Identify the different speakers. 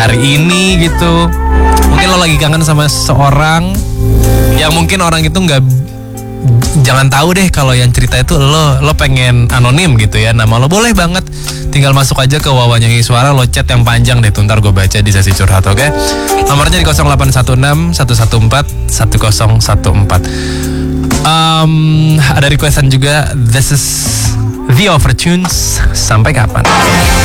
Speaker 1: hari ini gitu. Mungkin lo lagi kangen sama seseorang yang mungkin orang itu nggak, jangan tahu deh kalau yang cerita itu lo pengen anonim gitu ya, nama lo boleh banget, tinggal masuk aja ke Wawa Nyanyi Suara, lo chat yang panjang deh tuh, ntar gue baca di sesi curhat, oke? Nomornya di 0816 114 1014. Ada requestan juga, this is The Overtunes, sampai kapan?